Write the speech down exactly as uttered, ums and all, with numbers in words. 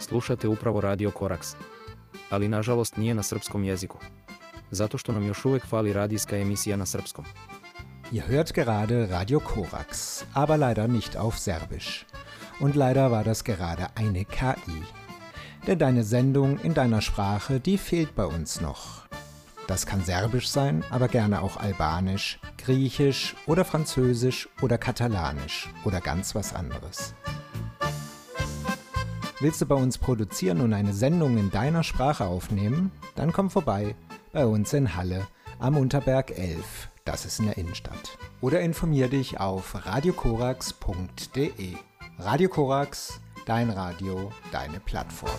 Slušate upravo Radio Koraks. Ali nažalost nije na srpskom jeziku. Zato što nam još uvijek fali radijska emisija na srpskom. Ihr hört gerade Radio Koraks, aber leider nicht auf Serbisch. Und leider war das gerade eine K I. Denn deine Sendung in deiner Sprache, die fehlt bei uns noch. Das kann Serbisch sein, aber gerne auch Albanisch, Griechisch oder Französisch oder Katalanisch oder ganz was anderes. Willst du bei uns produzieren und eine Sendung in deiner Sprache aufnehmen? Dann komm vorbei bei uns in Halle am Unterberg elf. Das ist in der Innenstadt. Oder informier dich auf radiokoraks punkt de. Radio Koraks, dein Radio, deine Plattform.